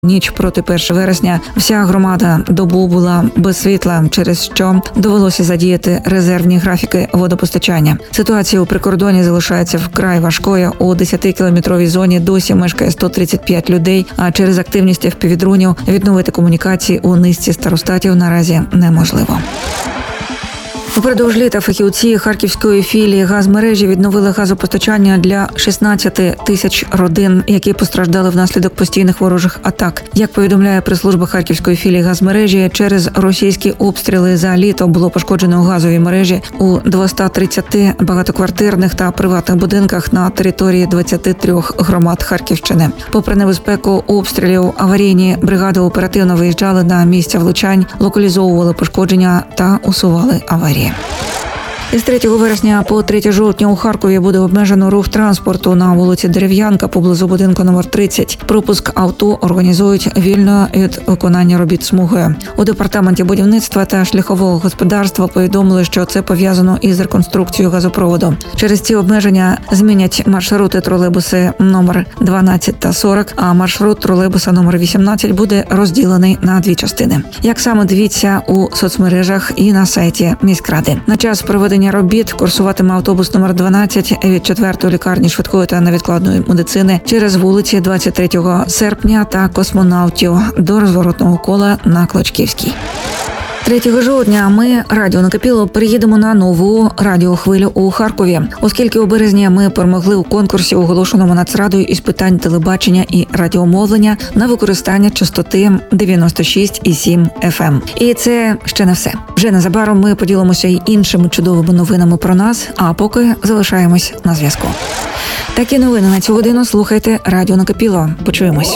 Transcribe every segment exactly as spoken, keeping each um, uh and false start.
Ніч проти першого вересня вся громада добу була без світла, через що довелося задіяти резервні графіки водопостачання. Ситуація у прикордоні залишається вкрай важкою. У десятикілометровій зоні досі мешкає сто тридцять п'ять людей, а через активність еф пі ві-дронів відновити комунікації у низці старостатів наразі неможливо. Упродовж літа фахівці Харківської філії газмережі відновили газопостачання для шістнадцяти тисяч родин, які постраждали внаслідок постійних ворожих атак. Як повідомляє прес-служба Харківської філії газмережі, через російські обстріли за літо було пошкоджено газові мережі у двохсот тридцяти багатоквартирних та приватних будинках на території двадцяти трьох громад Харківщини. Попри небезпеку обстрілів, аварійні бригади оперативно виїжджали на місця влучань, локалізовували пошкодження та усували аварії. Із третього вересня по третє жовтня у Харкові буде обмежено рух транспорту на вулиці Дерев'янка поблизу будинку номер тридцять. Пропуск авто організують вільно від виконання робіт смугою. У департаменті будівництва та шляхового господарства повідомили, що це пов'язано із реконструкцією газопроводу. Через ці обмеження змінять маршрути тролейбуси номер дванадцять та сорок, а маршрут тролейбуса номер вісімнадцять буде розділений на дві частини. Як саме, дивіться у соцмережах і на сайті міськради. На час проведення робіт курсуватиме автобус номер дванадцять від четвертої лікарні швидкої та невідкладної медицини через вулиці двадцять третього серпня та Космонавтів до розворотного кола на Клочківській. третього жовтня ми, Радіо Накипіло, переїдемо на нову радіохвилю у Харкові, оскільки у березні ми перемогли у конкурсі, оголошеному Нацрадою із питань телебачення і радіомовлення на використання частоти дев'яносто шість і сім еф ем. І це ще не все. Вже незабаром ми поділимося й іншими чудовими новинами про нас, а поки залишаємось на зв'язку. Такі новини на цю годину слухайте Радіо Накипіло. Почуємось.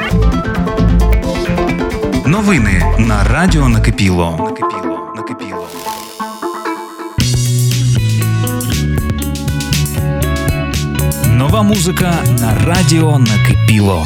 Новини на Радіо Накипіло. Накипіло. Накипіло. Нова музика на Радіо Накипіло.